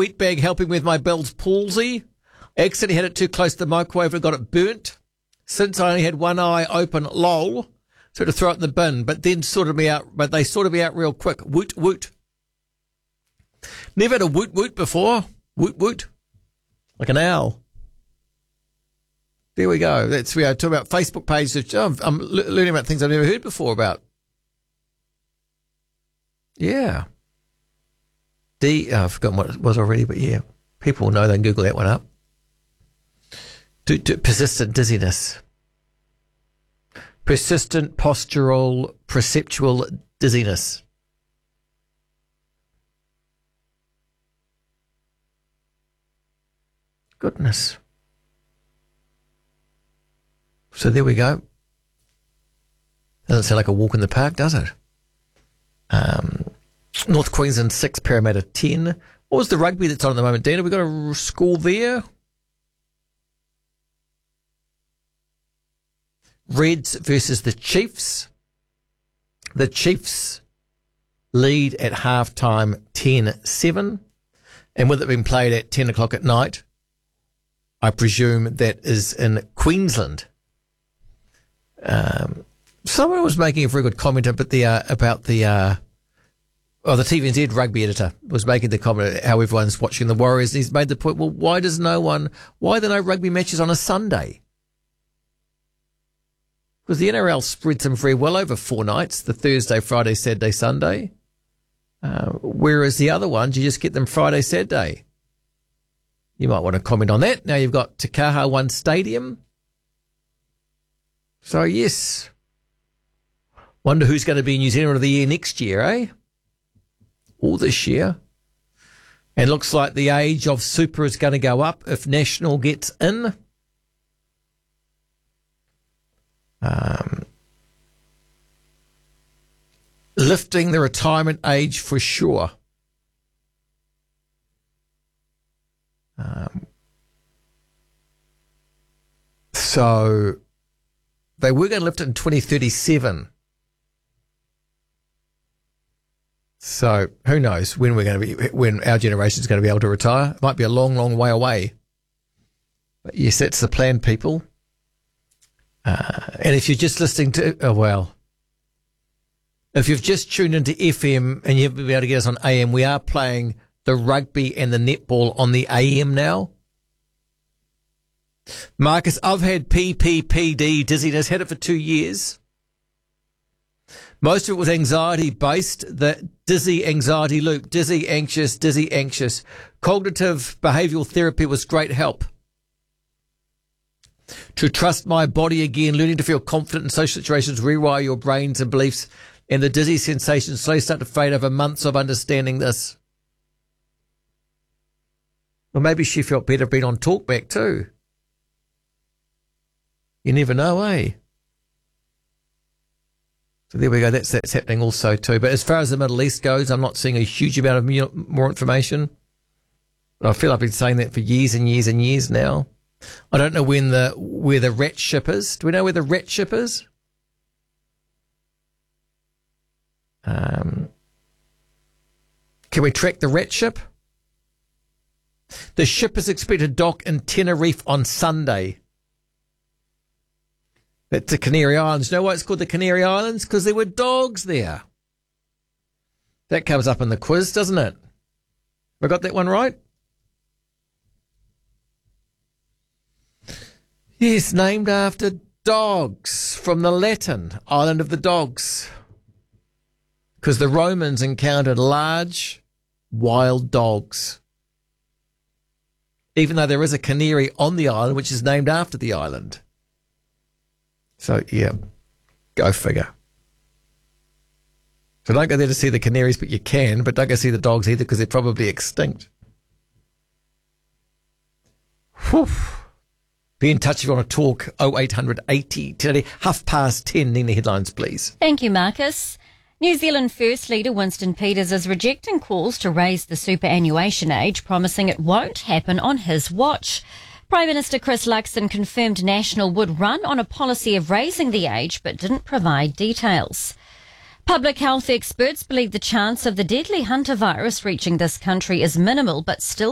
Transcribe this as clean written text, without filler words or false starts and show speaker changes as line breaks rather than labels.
wheat bag helping with my Bell's palsy. Accidentally had it too close to the microwave and got it burnt. Since I only had one eye open, lol. So to throw it in the bin, but then sorted me out. But they sorted me out real quick. Woot woot. Never had a woot woot before. Woot woot. Like an owl. There we go. That's we are talking about Facebook pages. I'm learning about things I've never heard before about. Yeah. I've forgotten what it was already, but yeah. People will know they can Google that one up. Persistent dizziness. Persistent postural perceptual dizziness. Goodness. So there we go. Doesn't sound like a walk in the park, does it? North Queensland 6, Parramatta 10. What was the rugby that's on at the moment, Dana? We got a score there. Reds versus the Chiefs. The Chiefs lead at halftime 10-7. And with it being played at 10 o'clock at night, I presume that is in Queensland. Someone was making a very good comment about the TVNZ rugby editor was making the comment how everyone's watching the Warriors. And he's made the point, well, why are there no rugby matches on a Sunday? Because the NRL spreads them very well over 4 nights, the Thursday, Friday, Saturday, Sunday. Whereas the other ones, you just get them Friday, Saturday. You might want to comment on that. Now you've got Te Kaha One Stadium. So, yes. Wonder who's going to be New Zealand of the Year next year, eh? Or this year. And looks like the age of Super is going to go up if National gets in. Lifting the retirement age for sure. So they were going to lift it in 2037. So who knows when our generation is going to be able to retire? It might be a long, long way away. But yes, that's the plan, people. And if you're just listening to, if you've just tuned into FM and you haven't been able to get us on AM, we are playing the rugby and the netball on the AM now. Marcus, I've had PPPD, dizziness, had it for 2 years. Most of it was anxiety-based, the dizzy anxiety loop, dizzy, anxious. Cognitive behavioural therapy was great help. To trust my body again, learning to feel confident in social situations, rewire your brains and beliefs, and the dizzy sensations slowly start to fade over months of understanding this. Well, maybe she felt better being on Talkback too. You never know, eh? So there we go. That's happening also too. But as far as the Middle East goes, I'm not seeing a huge amount of more information. But I feel I've been saying that for years and years and years now. I don't know where the rat ship is. Do we know where the rat ship is? Can we track the rat ship? The ship is expected to dock in Tenerife on Sunday. That's the Canary Islands. You know why it's called the Canary Islands? Because there were dogs there. That comes up in the quiz, doesn't it? Have I got that one right? Yes, named after dogs from the Latin, Island of the Dogs. Because the Romans encountered large, wild dogs. Even though there is a canary on the island, which is named after the island. So, yeah, go figure. So don't go there to see the canaries, but you can. But don't go see the dogs either because they're probably extinct. Whew. Be in touch if you want to talk. 0800 80 today, 10:30. Nina, headlines, please.
Thank you, Marcus. New Zealand First Leader Winston Peters is rejecting calls to raise the superannuation age, promising it won't happen on his watch. Prime Minister Chris Luxon confirmed National would run on a policy of raising the age, but didn't provide details. Public health experts believe the chance of the deadly hantavirus reaching this country is minimal, but still